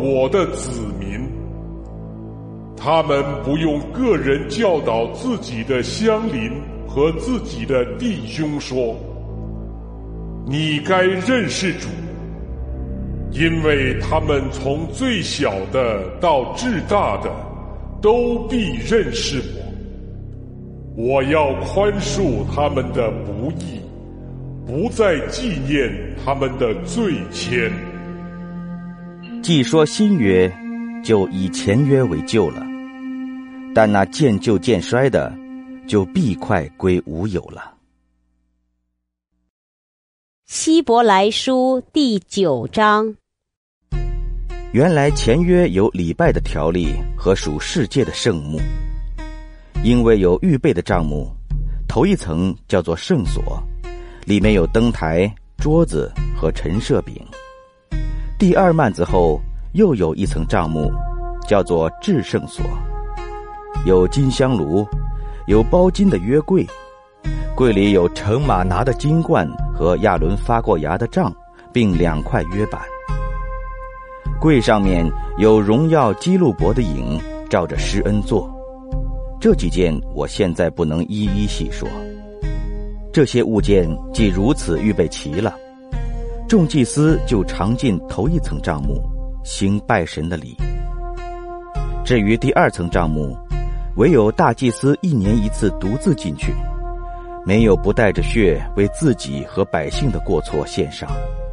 我的子民。他们不用个人教导自己的乡邻和自己的弟兄说，你该认识主，因为他们从最小的到至大的都必认识我。我要宽恕他们的不义，不再纪念他们的罪愆。 既说新约，就以前约为旧了，但那渐旧渐衰的，就必快归无有了。 希伯来书第9章。 原来前约有礼拜的条例和属世界的圣幕，因为有预备的帐幕，头一层叫做圣所，里面有灯台、桌子和陈设饼。第二幔子后又有一层帐幕，叫做至圣所，有金香炉，有包金的约柜，柜里有盛玛拿的金罐和亚伦发过芽的杖，并2块约板。柜上面有荣耀基路伯的影，照着施恩座。这几件我现在不能一一细说。这些物件既如此预备齐了，众祭司就常进头一层帐幕，行拜神的礼。至于第二层帐幕，唯有大祭司1年1次独自进去，没有不带着血为自己和百姓的过错献上。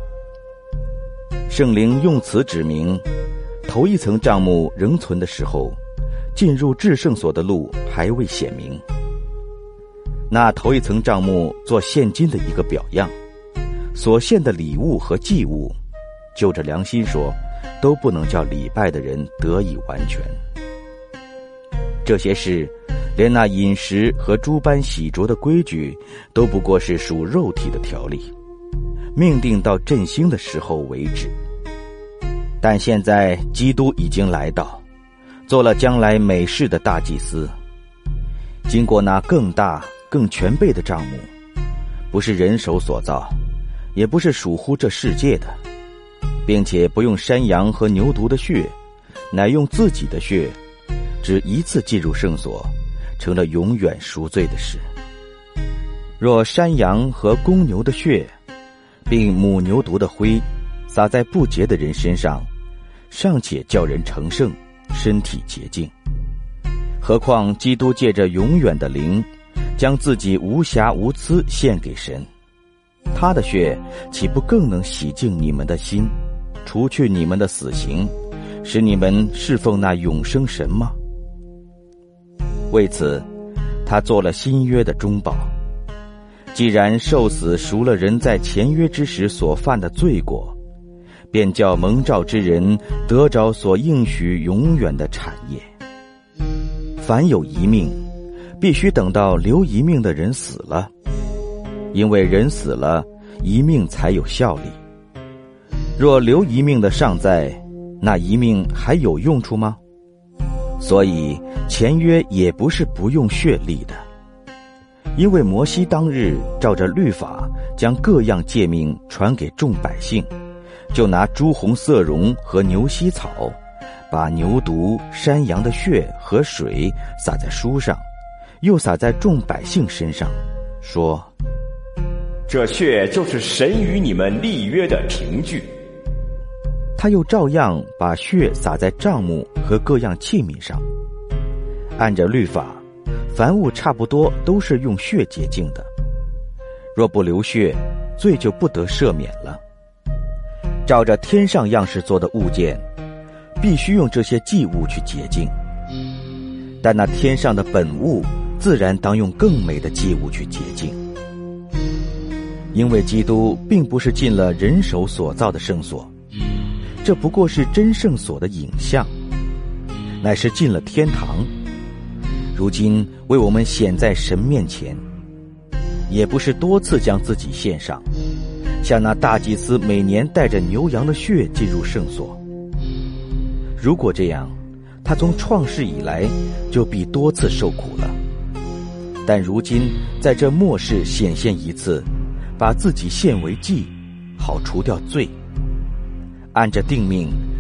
圣灵用此指明，头一层帐幕仍存的时候，进入至圣所的路还未显明。那头一层帐幕做现今的一个表样，所献的礼物和祭物，就着良心说，都不能叫礼拜的人得以完全。这些事，连那饮食和诸般洗濯的规矩，都不过是属肉体的条例，命定到振兴的时候为止。但现在基督已经来到，做了将来美事的大祭司，经过那更大更全备的帐幕，不是人手所造，也不是属乎这世界的，并且不用山羊和牛犊的血，乃用自己的血，只一次进入圣所，成了永远赎罪的事。若山羊和公牛的血，并母牛犊的灰，撒在不洁的人身上，尚且叫人成圣，身体洁净，何况基督借着永远的灵，将自己无瑕无疵献给神，他的血岂不更能洗净你们的心，除去你们的死刑，使你们侍奉那永生神吗？为此，他做了新约的中保。既然受死赎了人在前约之时所犯的罪过，便叫蒙召之人得着所应许永远的产业。凡有一命，必须等到留一命的人死了，因为人死了，一命才有效力。若留一命的尚在，那一命还有用处吗？所以前约也不是不用血立的，因为摩西当日照着律法将各样诫命传给众百姓，就拿朱红色绒和牛膝草，把牛犊、山羊的血和水洒在书上，又洒在众百姓身上，说： 这血就是神与你们立约的凭据。 他又照样把血洒在帐幕和各样器皿上。按着律法，凡物差不多都是用血洁净的，若不流血，罪就不得赦免了。照着天上样式做的物件，必须用这些祭物去洁净，但那天上的本物自然当用更美的祭物去洁净。因为基督并不是进了人手所造的圣所，这不过是真圣所的影像，乃是进了天堂，如今为我们显在神面前，也不是多次将自己献上，像那大祭司每年带着牛羊的血进入圣所。如果这样，他从创世以来就必多次受苦了，但如今在这末世显现一次，把自己献为祭，好除掉罪。按着定命，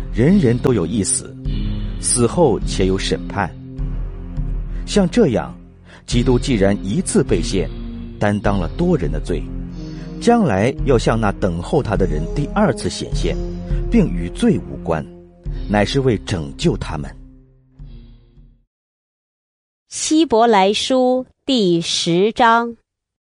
人人都有一死，死后且有审判。像这样，基督既然一次被献，担当了多人的罪，将来要向那等候他的人第二次显现，并与罪无关，乃是为拯救他们。 希伯来书第10章。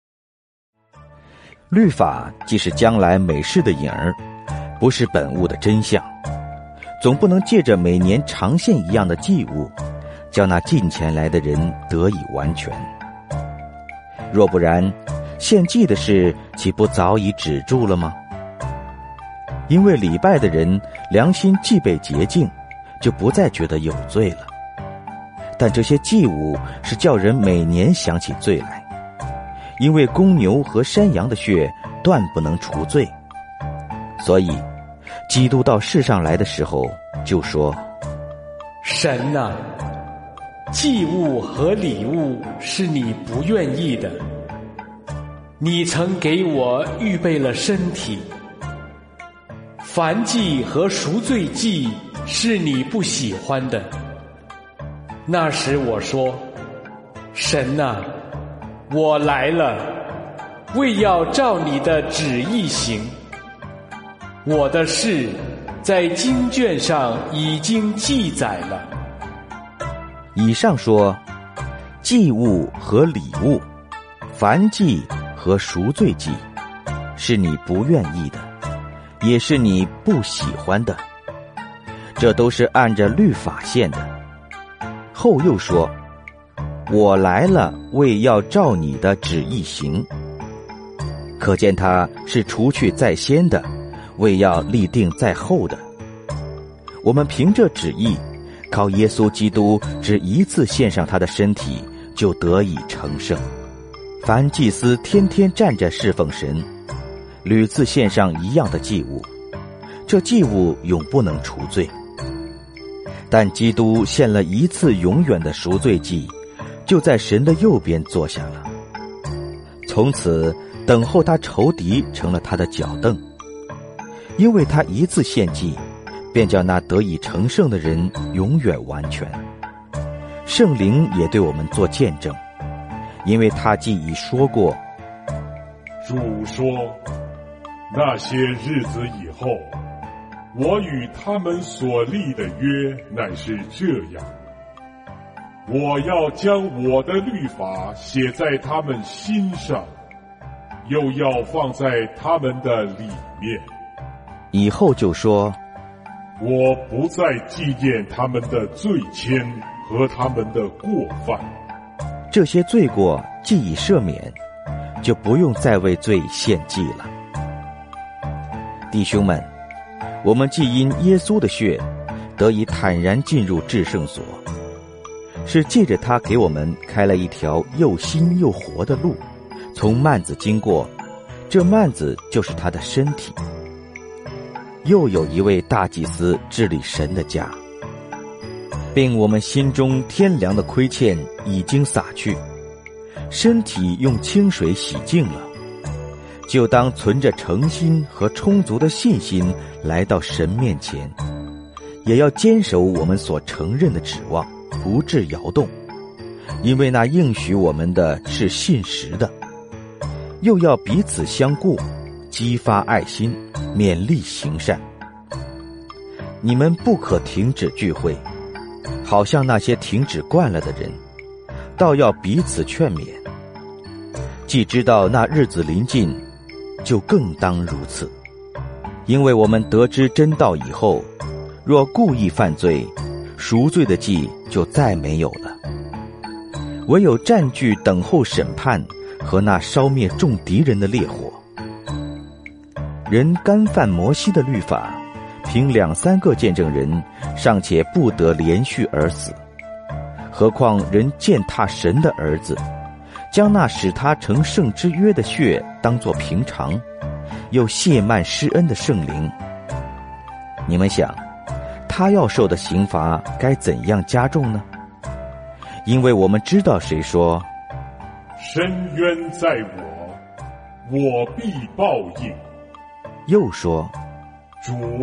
律法既是将来美事的影儿，不是本物的真相，总不能借着每年长献一样的祭物，叫那近前来的人得以完全。若不然，献祭的事岂不早已止住了吗？因为礼拜的人良心既被洁净，就不再觉得有罪了。但这些祭物是叫人每年想起罪来，因为公牛和山羊的血断不能除罪。所以基督到世上来的时候就说： 神啊，祭物和礼物是你不愿意的，你曾给我预备了身体。燔祭和赎罪祭是你不喜欢的。那时我说：神啊，我来了，为要照你的旨意行。我的事在经卷上已经记载了。 以上说，祭物和礼物，燔祭和赎罪祭，是你不愿意的，也是你不喜欢的，这都是按着律法献的。后又说：我来了，为要照你的旨意行。可见他是除去在先的，为要立定在后的。我们凭着旨意，靠耶稣基督只一次献上他的身体，就得以成圣。凡祭司天天站着侍奉神，屡次献上一样的祭物，这祭物永不能除罪。但基督献了一次永远的赎罪祭，就在神的右边坐下了。从此等候他仇敌成了他的脚凳，因为他一次献祭，便叫那得以成圣的人永远完全。圣灵也对我们做见证，因为他既已说过： 主说，那些日子以后，我与他们所立的约乃是这样，我要将我的律法写在他们心上，又要放在他们的里面。 以后就说： 我不再纪念他们的罪愆和他们的过犯。 这些罪过既已赦免，就不用再为罪献祭了。弟兄们，我们既因耶稣的血得以坦然进入至圣所，是借着他给我们开了一条又新又活的路，从幔子经过，这幔子就是他的身体。又有一位大祭司治理神的家，并我们心中天良的亏欠已经洒去，身体用清水洗净了，就当存着诚心和充足的信心来到神面前，也要坚守我们所承认的指望，不致摇动，因为那应许我们的是信实的。又要彼此相顾，激发爱心，勉励行善。你们不可停止聚会，好像那些停止惯了的人，倒要彼此劝勉。既知道那日子临近，就更当如此。因为我们得知真道以后，若故意犯罪，赎罪的祭就再没有了，唯有占据等候审判和那烧灭众敌人的烈火。人干犯摩西的律法，凭2-3个见证人尚且不得连续而死，何况人践踏神的儿子，将那使他成圣之约的血当作平常，又亵慢施恩的圣灵。你们想，他要受的刑罚该怎样加重呢？因为我们知道谁说： 深渊在我，我必报应。 又说： 主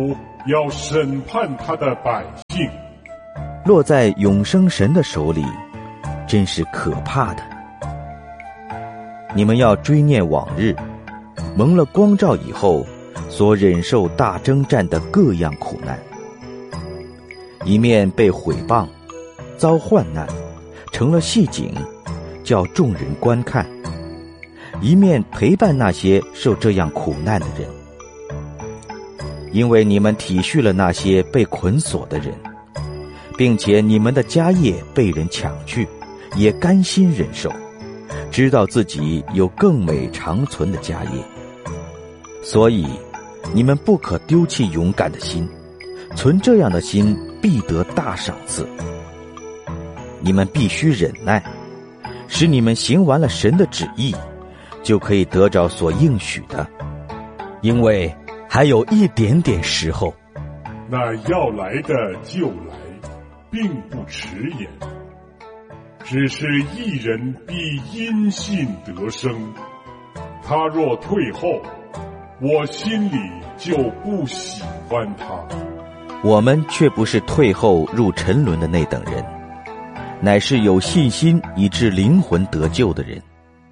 要审判他的百姓。 落在永生神的手里，真是可怕的。你们要追念往日，蒙了光照以后所忍受大征战的各样苦难，一面被毁谤，遭患难，成了戏景，叫众人观看；一面陪伴那些受这样苦难的人，因为你们体恤了那些被捆锁的人，并且你们的家业被人抢去，也甘心忍受，知道自己有更美长存的家业。所以你们不可丢弃勇敢的心，存这样的心必得大赏赐。你们必须忍耐，使你们行完了神的旨意，就可以得着所应许的，因为还有一点点时候。 那要来的就来，并不迟延，只是一人必因信得生。他若退后，我心里就不喜欢他。 我们却不是退后入沉沦的那等人，乃是有信心以致灵魂得救的人。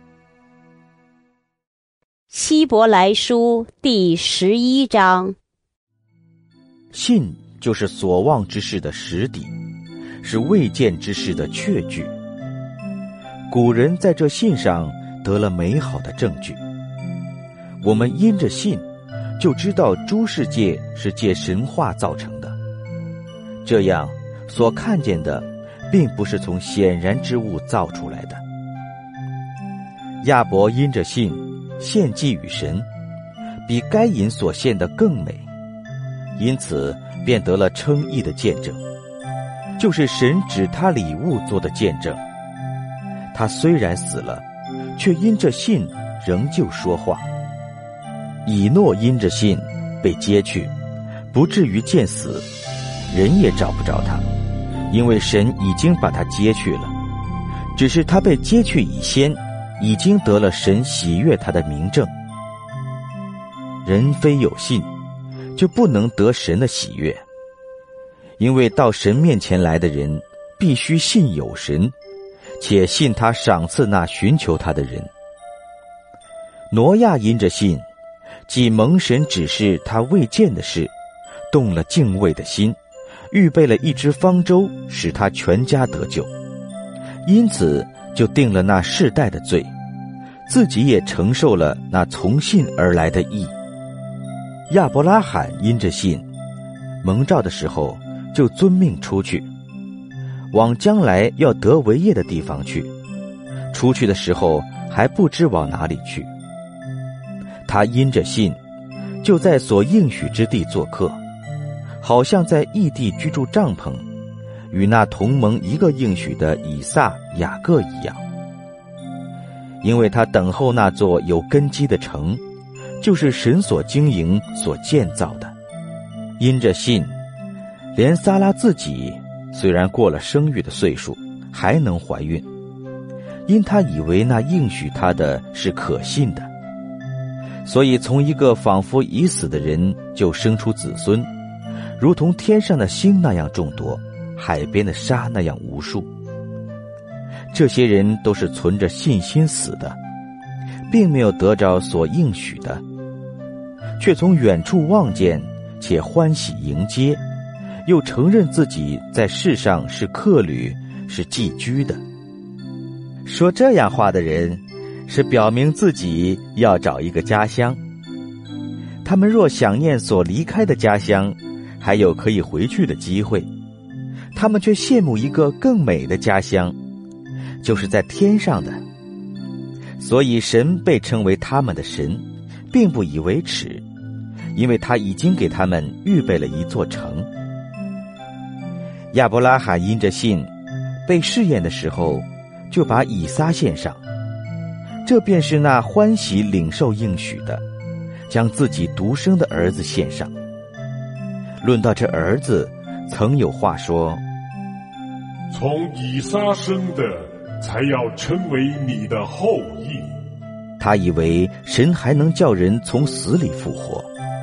希伯来书第11章。 信就是所望之事的实底，是未见之事的确据。古人在这信上得了美好的证据。我们因着信，就知道诸世界是借神话造成的，这样所看见的并不是从显然之物造出来的。亚伯因着信献祭与神，比该隐所献的更美，因此便得了称义的见证，就是神指他礼物做的见证。他虽然死了，却因着信仍旧说话。以诺因着信被接去，不至于见死，人也找不着他，因为神已经把他接去了。只是他被接去以先，已经得了神喜悦他的明证。人非有信，就不能得神的喜悦，因为到神面前来的人，必须信有神，且信他赏赐那寻求他的人。挪亚因着信，既蒙神指示他未见的事，动了敬畏的心，预备了一只方舟，使他全家得救，因此就定了那世代的罪，自己也承受了那从信而来的义。亚伯拉罕因着信，蒙召的时候就遵命出去，往将来要得为业的地方去，出去的时候还不知往哪里去。他因着信，就在所应许之地做客，好像在异地居住帐篷，与那同蒙一个应许的以撒、雅各一样。因为他等候那座有根基的城，就是神所经营、所建造的。因着信，连撒拉自己虽然过了生育的岁数，还能怀孕，因他以为那应许他的是可信的。所以从一个仿佛已死的人就生出子孙，如同天上的星那样众多，海边的沙那样无数。这些人都是存着信心死的，并没有得着所应许的，却从远处望见，且欢喜迎接，又承认自己在世上是客旅，是寄居的。说这样话的人，是表明自己要找一个家乡。他们若想念所离开的家乡，还有可以回去的机会，他们却羡慕一个更美的家乡，就是在天上的。所以神被称为他们的神，并不以为耻，因为他已经给他们预备了一座城。亚伯拉罕因着信，被试验的时候，就把以撒献上，这便是那欢喜领受应许的，将自己独生的儿子献上。论到这儿子，曾有话说： 从以撒生的，才要成为你的后裔。 他以为神还能叫人从死里复活，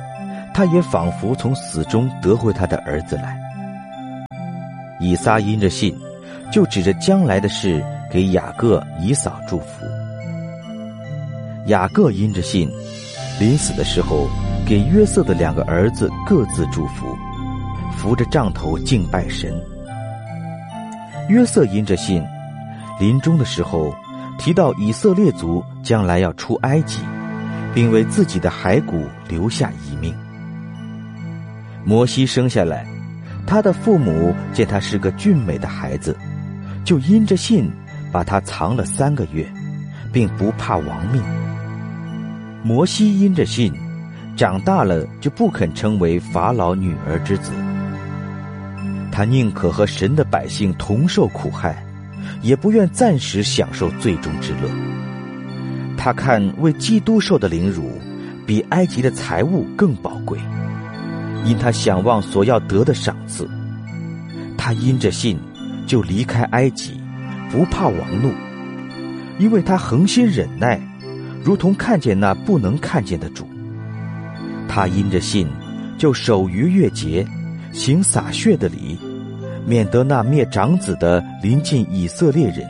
他也仿佛从死中得回他的儿子来。以撒因着信，就指着将来的事给雅各、以扫祝福。雅各因着信，临死的时候给约瑟的2个儿子各自祝福，扶着杖头敬拜神。约瑟因着信，临终的时候提到以色列族将来要出埃及，并为自己的骸骨留下遗命。摩西生下来，他的父母见他是个俊美的孩子，就因着信把他藏了3个月，并不怕亡命。摩西因着信长大了，就不肯称为法老女儿之子，他宁可和神的百姓同受苦害，也不愿暂时享受最终之乐。他看为基督受的凌辱比埃及的财物更宝贵，因他想望所要得的赏赐。他因着信就离开埃及，不怕王怒，因为他恒心忍耐，如同看见那不能看见的主。他因着信就守逾越节，行洒血的礼，免得那灭长子的临近以色列人。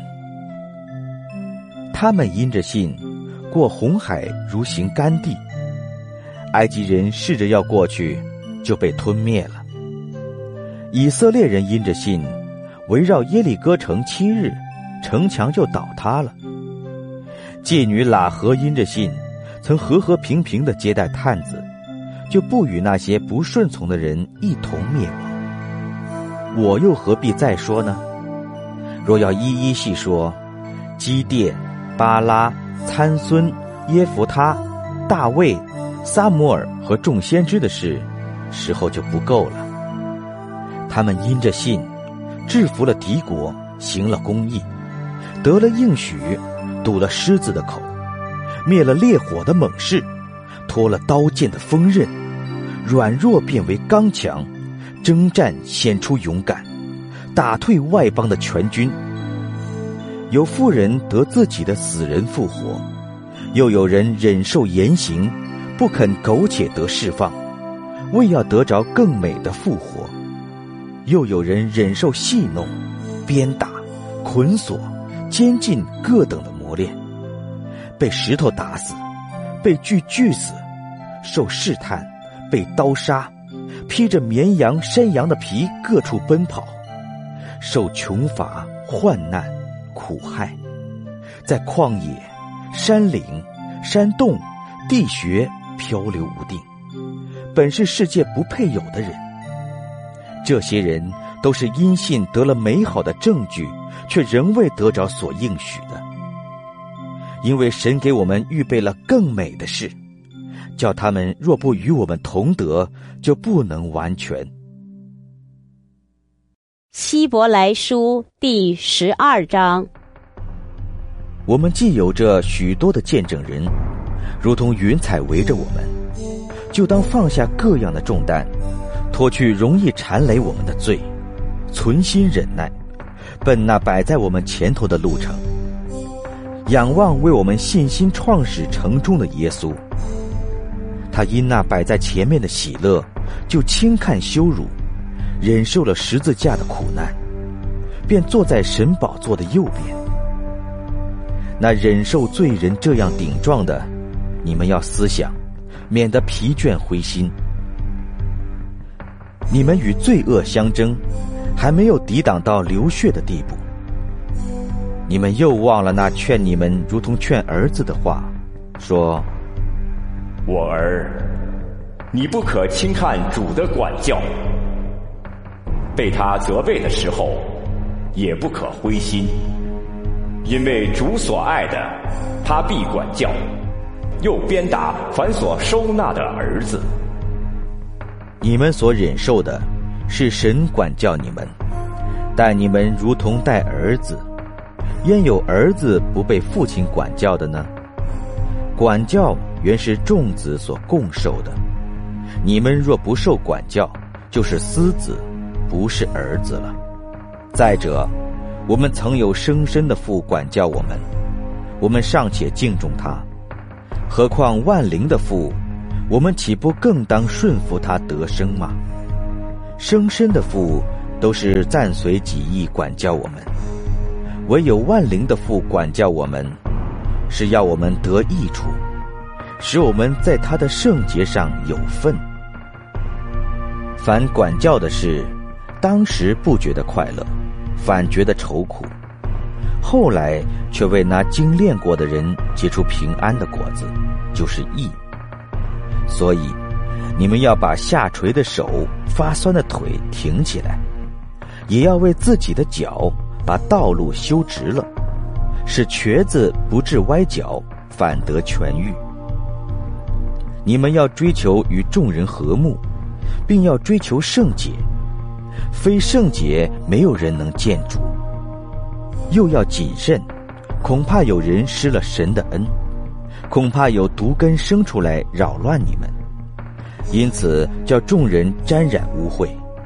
他们因着信过红海如行干地，埃及人试着要过去，就被吞灭了。以色列人因着信围绕耶利哥城7日，城墙就倒塌了。妓女喇合因着信曾和和平平地接待探子，就不与那些不顺从的人一同灭亡。我又何必再说呢？若要一一细说，基甸、巴拉、参孙、耶弗他、大卫、撒母耳和众先知的事，时候就不够了。他们因着信制服了敌国，行了公义，得了应许，堵了狮子的口，灭了烈火的猛士，脱了刀剑的锋刃，软弱变为刚强，征战显出勇敢，打退外邦的全军。有妇人得自己的死人复活，又有人忍受严刑，不肯苟且得释放，为要得着更美的复活。又有人忍受戏弄、鞭打、捆锁、监禁各等的磨练，被石头打死，被锯死，受试探，被刀杀，披着绵羊、山羊的皮各处奔跑，受穷乏、患难、苦害，在旷野、山岭、山洞、地穴漂流无定，本是世界不配有的人。这些人都是因信得了美好的证据，却仍未得着所应许的。因为神给我们预备了更美的事，叫他们若不与我们同得，就不能完全。 希伯来书第12章。 我们既有着许多的见证人，如同云彩围着我们，就当放下各样的重担，脱去容易缠累我们的罪，存心忍耐，奔那摆在我们前头的路程，仰望为我们信心创始成终的耶稣。他因那摆在前面的喜乐，就轻看羞辱，忍受了十字架的苦难，便坐在神宝座的右边。那忍受罪人这样顶撞的，你们要思想，免得疲倦灰心。你们与罪恶相争，还没有抵挡到流血的地步。你们又忘了那劝你们如同劝儿子的话，说： 我儿，你不可轻看主的管教，被他责备的时候，也不可灰心，因为主所爱的，他必管教，又鞭打凡所收纳的儿子。 你们所忍受的，是神管教你们，待你们如同待儿子。焉有儿子不被父亲管教的呢？管教原是众子所共受的。你们若不受管教，就是私子，不是儿子了。再者，我们曾有生身的父管教我们，我们尚且敬重他，何况万灵的父， 我们岂不更当顺服他得生吗？生身的父都是暂随己意管教我们，唯有万灵的父管教我们，是要我们得益处，使我们在他的圣洁上有份。凡管教的事，当时不觉得快乐，反觉得愁苦，后来却为那精炼过的人结出平安的果子，就是义。所以你们要把下垂的手、发酸的腿挺起来，也要为自己的脚把道路修直了，使瘸子不致歪脚，反得痊愈。你们要追求与众人和睦，并要追求圣洁，非圣洁没有人能见主。又要谨慎，恐怕有人失了神的恩，恐怕有毒根生出来扰乱你们，因此叫众人沾染污秽。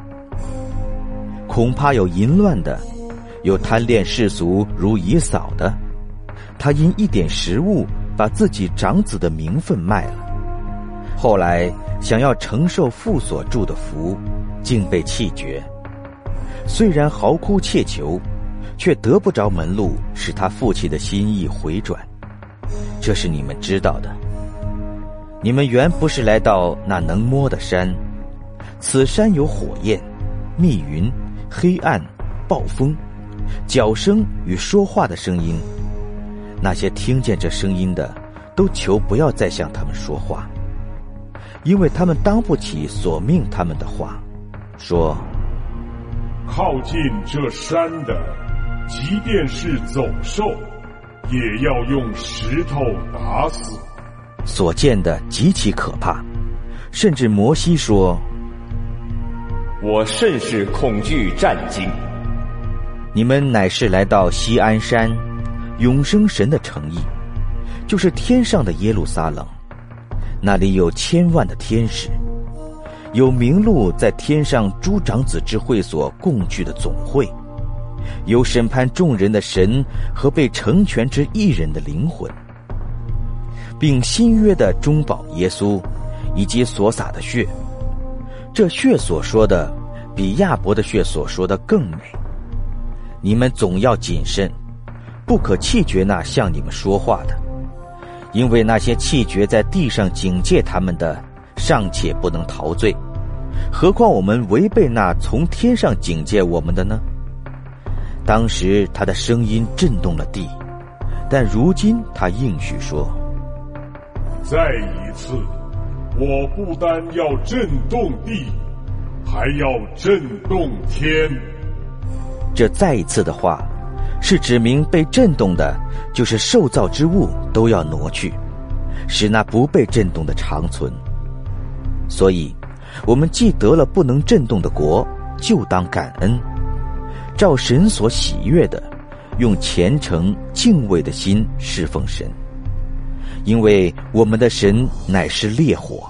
恐怕有淫乱的，有贪恋世俗如以扫的，他因一点食物把自己长子的名分卖了，后来想要承受父所祝的福，竟被弃绝。虽然嚎哭切求，却得不着门路，使他父亲的心意回转。这是你们知道的。你们原不是来到那能摸的山，此山有火焰、密云、黑暗、暴风、脚声与说话的声音。那些听见这声音的，都求不要再向他们说话，因为他们当不起所命他们的话，说： 靠近这山的，即便是走兽，也要用石头打死。 所见的极其可怕，甚至摩西说： 我甚是恐惧战惊。 你们乃是来到锡安山，永生神的城邑，就是天上的耶路撒冷，那里有千万的天使，有名录在天上诸长子之会所共聚的总会，有审判众人的神和被成全之义人的灵魂，并新约的中保耶稣，以及所洒的血。这血所说的，比亚伯的血所说的更美。你们总要谨慎，不可弃绝那向你们说话的，因为那些弃绝在地上警戒他们的，尚且不能逃罪，何况我们违背那从天上警戒我们的呢？当时他的声音震动了地，但如今他应许说： 再一次，我不单要震动地，还要震动天。 这再一次的话，是指明被震动的，就是受造之物都要挪去，使那不被震动的长存。所以我们既得了不能震动的国，就当感恩，照神所喜悦的，用虔诚敬畏的心侍奉神，因为我们的神乃是烈火。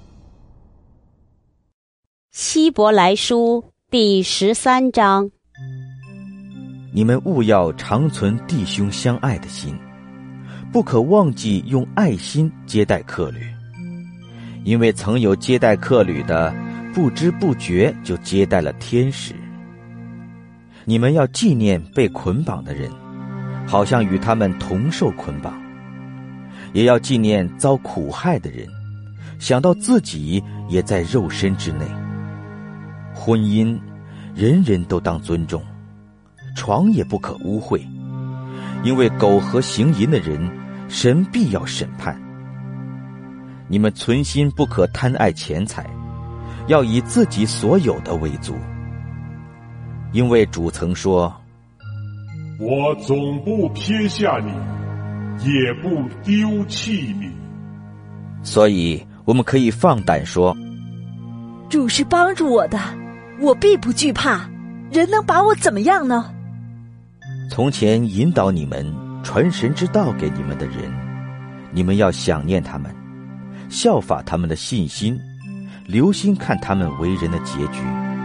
希伯来书第13章。 你们务要常存弟兄相爱的心，不可忘记用爱心接待客旅，因为曾有接待客旅的，不知不觉就接待了天使。你们要纪念被捆绑的人，好像与他们同受捆绑，也要纪念遭苦害的人，想到自己也在肉身之内。婚姻人人都当尊重，床也不可污秽，因为苟合行淫的人，神必要审判。你们存心不可贪爱钱财，要以自己所有的为足，因为主曾说： 我总不撇下你，也不丢弃你。 所以我们可以放胆说： 主是帮助我的，我必不惧怕，人能把我怎么样呢？ 从前引导你们传神之道给你们的人，你们要想念他们，效法他们的信心，留心看他们为人的结局。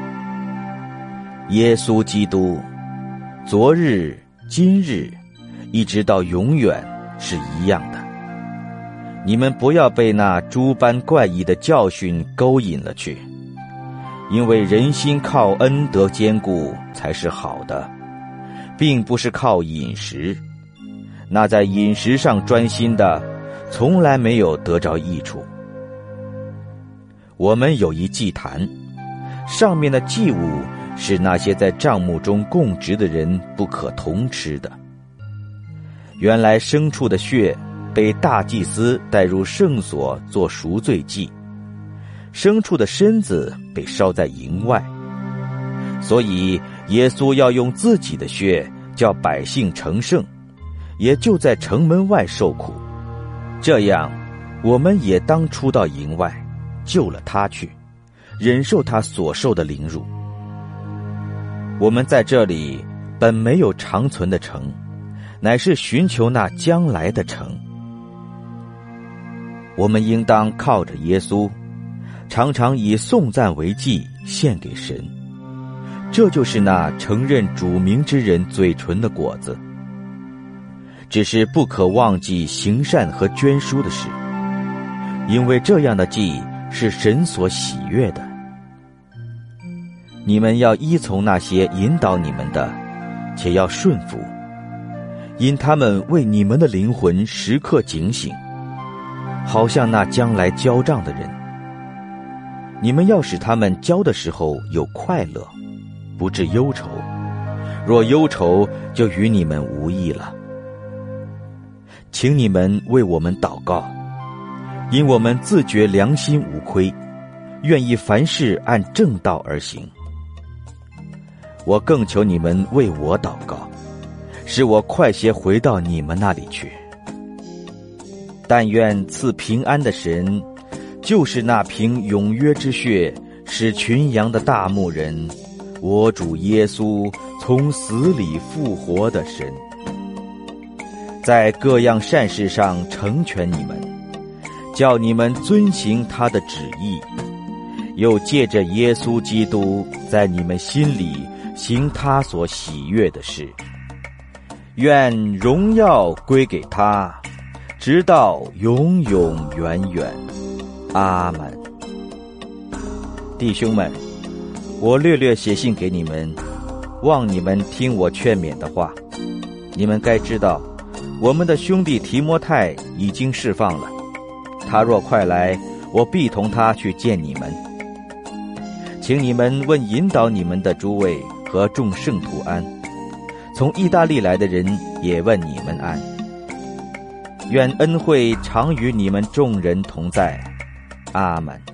耶稣基督昨日今日一直到永远是一样的。 你们不要被那诸般怪异的教训勾引了去，因为人心靠恩得坚固才是好的，并不是靠饮食。那在饮食上专心的，从来没有得着益处。我们有一祭坛，上面的祭物是那些在帐幕中供职的人不可同吃的。原来牲畜的血被大祭司带入圣所做赎罪祭，牲畜的身子被烧在营外，所以耶稣要用自己的血叫百姓成圣，也就在城门外受苦。这样我们也当出到营外，救了他去，忍受他所受的凌辱。我们在这里本没有长存的城，乃是寻求那将来的城。我们应当靠着耶稣，常常以颂赞为祭献给神，这就是那承认主名之人嘴唇的果子。只是不可忘记行善和捐书的事，因为这样的祭是神所喜悦的。你们要依从那些引导你们的，且要顺服，因他们为你们的灵魂时刻警醒，好像那将来交账的人。你们要使他们交的时候有快乐，不致忧愁，若忧愁，就与你们无益了。请你们为我们祷告，因我们自觉良心无亏，愿意凡事按正道而行。我更求你们为我祷告，使我快些回到你们那里去。但愿赐平安的神，就是那凭永约之血使群羊的大牧人，我主耶稣从死里复活的神，在各样善事上成全你们，叫你们遵行他的旨意，又借着耶稣基督在你们心里行他所喜悦的事。愿荣耀归给他，直到永永远远。阿们。弟兄们，我略略写信给你们，望你们听我劝勉的话。你们该知道，我们的兄弟提摩太已经释放了，他若快来，我必同他去见你们。请你们问引导你们的诸位和众圣徒安，从意大利来的人也问你们安。愿恩惠常与你们众人同在。阿们。